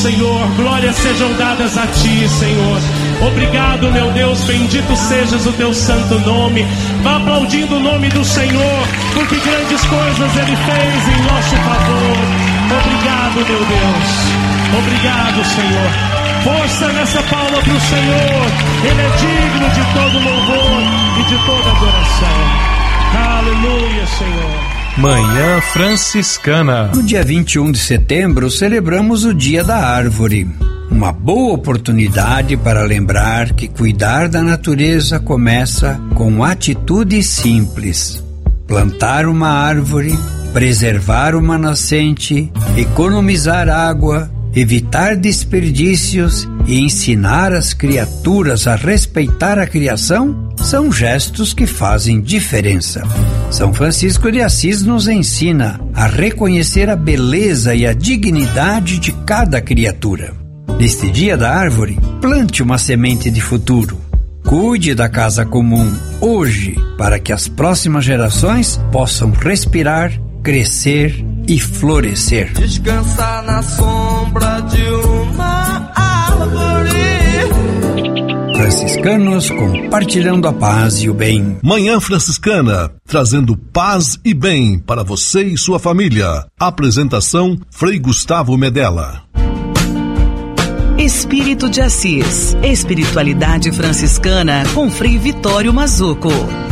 Senhor, glórias sejam dadas a Ti, Senhor. Obrigado, meu Deus, bendito sejas o Teu santo nome. Vá aplaudindo o nome do Senhor, porque grandes coisas Ele fez em nosso favor. Obrigado, meu Deus. Obrigado, Senhor. Força nessa palma para o Senhor. Ele é digno de todo louvor e de toda adoração. Aleluia, Senhor. Manhã Franciscana. No dia 21 de setembro, celebramos o Dia da Árvore. Uma boa oportunidade para lembrar que cuidar da natureza começa com atitudes simples. Plantar uma árvore, preservar uma nascente, economizar água, evitar desperdícios e ensinar as criaturas a respeitar a criação são gestos que fazem diferença. São Francisco de Assis nos ensina a reconhecer a beleza e a dignidade de cada criatura. Neste Dia da Árvore, plante uma semente de futuro. Cuide da casa comum hoje, para que as próximas gerações possam respirar, crescer e florescer. Descansar na sombra de uma árvore. Franciscanos compartilhando a paz e o bem. Manhã Franciscana, trazendo paz e bem para você e sua família. Apresentação, Frei Gustavo Medella. Espírito de Assis, espiritualidade franciscana com Frei Vitório Mazzuco.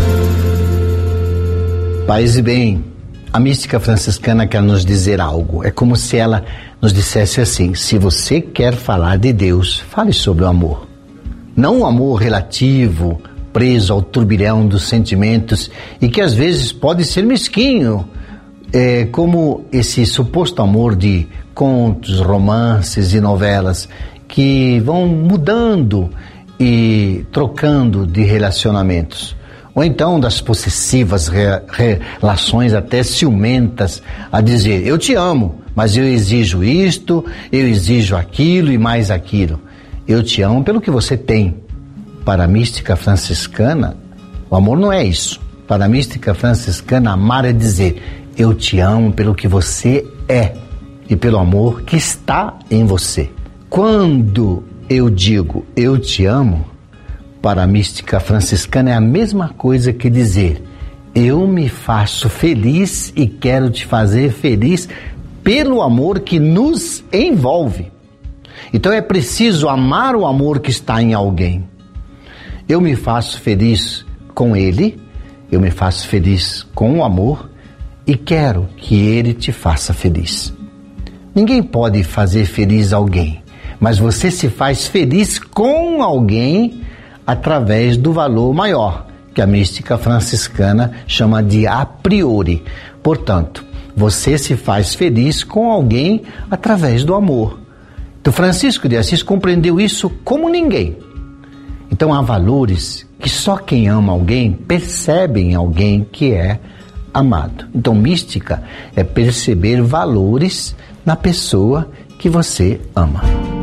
Paz e bem. A mística franciscana quer nos dizer algo. É como se ela nos dissesse assim: se você quer falar de Deus, fale sobre o amor. Não o amor relativo, preso ao turbilhão dos sentimentos e que às vezes pode ser mesquinho, como esse suposto amor de contos, romances e novelas que vão mudando e trocando de relacionamentos. Ou então das possessivas relações até ciumentas a dizer: eu te amo, mas eu exijo isto, eu exijo aquilo e mais aquilo. Eu te amo pelo que você tem. Para a mística franciscana, o amor não é isso. Para a mística franciscana, amar é dizer: eu te amo pelo que você é e pelo amor que está em você. Quando eu digo eu te amo, para a mística franciscana é a mesma coisa que dizer: eu me faço feliz e quero te fazer feliz pelo amor que nos envolve. Então é preciso amar o amor que está em alguém. Eu me faço feliz com ele, eu me faço feliz com o amor e quero que ele te faça feliz. Ninguém pode fazer feliz alguém, mas você se faz feliz com alguém através do valor maior, que a mística franciscana chama de a priori. Portanto, você se faz feliz com alguém através do amor. Então, Francisco de Assis compreendeu isso como ninguém. Então, há valores que só quem ama alguém percebe em alguém que é amado. Então, mística é perceber valores na pessoa que você ama.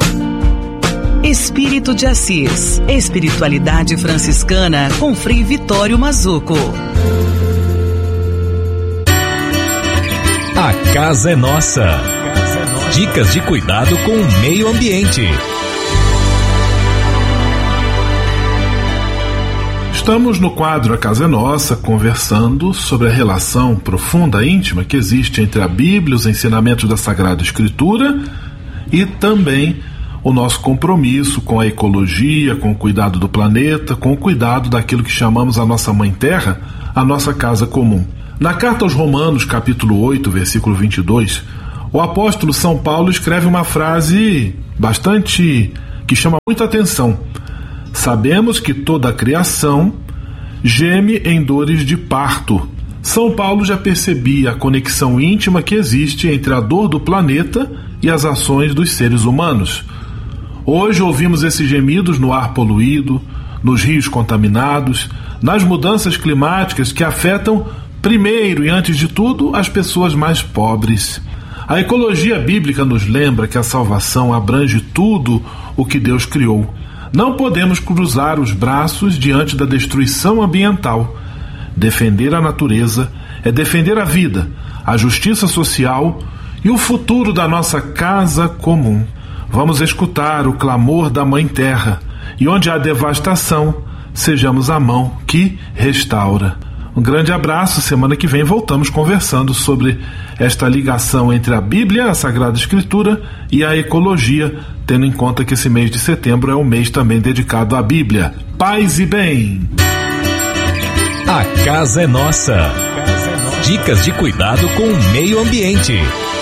Espírito de Assis, espiritualidade franciscana com Frei Vitório Mazzuco. A casa é nossa. Dicas de cuidado com o meio ambiente. Estamos no quadro A Casa é Nossa, conversando sobre a relação profunda, íntima que existe entre a Bíblia, os ensinamentos da Sagrada Escritura e também o nosso compromisso com a ecologia, com o cuidado do planeta, com o cuidado daquilo que chamamos a nossa Mãe Terra, a nossa casa comum. Na carta aos Romanos, capítulo 8, versículo 22, o apóstolo São Paulo escreve uma frase que chama muita atenção. Sabemos que toda a criação geme em dores de parto. São Paulo já percebia a conexão íntima que existe entre a dor do planeta e as ações dos seres humanos. Hoje ouvimos esses gemidos no ar poluído, nos rios contaminados, nas mudanças climáticas que afetam, primeiro e antes de tudo, as pessoas mais pobres. A ecologia bíblica nos lembra que a salvação abrange tudo o que Deus criou. Não podemos cruzar os braços diante da destruição ambiental. Defender a natureza é defender a vida, a justiça social e o futuro da nossa casa comum. Vamos escutar o clamor da Mãe Terra, e onde há devastação, sejamos a mão que restaura. Um grande abraço, semana que vem voltamos conversando sobre esta ligação entre a Bíblia, a Sagrada Escritura e a ecologia, tendo em conta que esse mês de setembro é um mês também dedicado à Bíblia. Paz e bem! A casa é nossa. Dicas de cuidado com o meio ambiente.